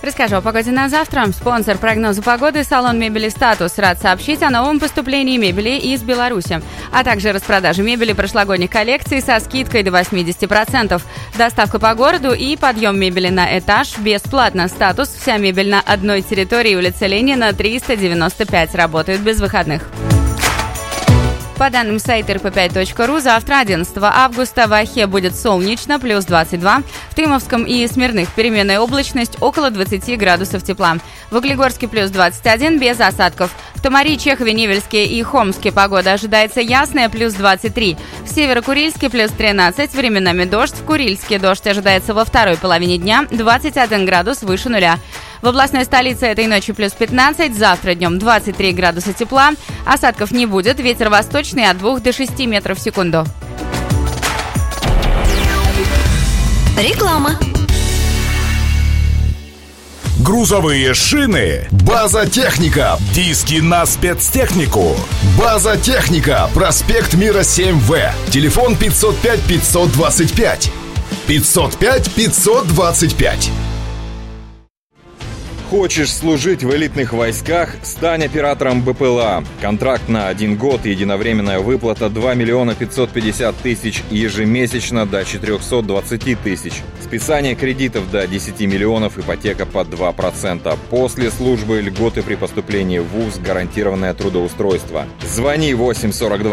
Расскажу о погоде на завтра. Спонсор прогноза погоды — салон мебели «Статус». Рад сообщить о новом поступлении мебели из Беларуси, а также распродаже мебели прошлогодних коллекций со скидкой до 80%. Доставка по городу и подъем мебели на этаж бесплатно. «Статус». Вся мебель на одной территории, улица Ленина, 395. Работают без выходных. По данным сайта rp5.ru, завтра, 11 августа, в Ахе будет солнечно, плюс 22. В Тымовском и Смирных переменная облачность, около 20 градусов тепла. В Углегорске плюс 21, без осадков. В Томари, Чехове, Невельске и Хомске погода ожидается ясная, плюс 23. В Северо-Курильске плюс 13, временами дождь. В Курильске дождь ожидается во второй половине дня, 21 градус выше нуля. В областной столице этой ночью плюс 15, завтра днем 23 градуса тепла. Осадков не будет, ветер восточный от 2 до 6 метров в секунду. Реклама. Грузовые шины. База Техника. Диски на спецтехнику. База Техника. Проспект Мира 7В. Телефон 505 525. 505 525. Хочешь служить в элитных войсках? Стань оператором БПЛА. Контракт на 1 год, единовременная выплата 2 миллиона 550 тысяч, ежемесячно до 420 тысяч. Списание кредитов до 10 миллионов, ипотека под 2%. После службы льготы при поступлении в ВУЗ, гарантированное трудоустройство. Звони 842